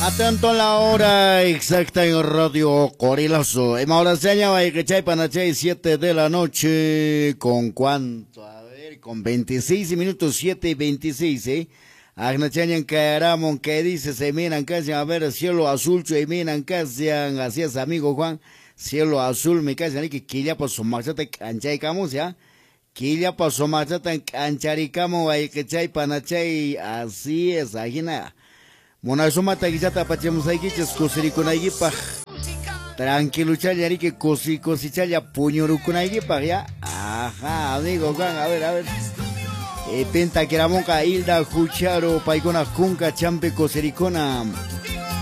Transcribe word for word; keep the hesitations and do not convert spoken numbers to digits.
Atento a la hora exacta en Radio Corilazo. En ahora se añade que chay panachay siete de la noche. ¿Con cuánto? A ver, con veintiséis minutos, siete y veintiséis, ¿eh? Agnachañan Cayaramon, que dice, se miran casi, a ver, cielo azul, se miran casi, así es, amigo Juan, cielo azul, me casi, que quilla por su marchata canchaicamos, ¿ya? Quilla por su marchata cancharicamo, hay que chay panachay, así es, agina. Mona suma taguizata pachemos aquí, chescosiri con ahí, pa. Tranquilo, chayari, que cosi, cosi, chaya, puñoru con ahí, pa, ya. Ajá, amigo Juan, a ver, a ver. E penta que la monca Hilda Jucharo Paicona Kunka Champe Cosericona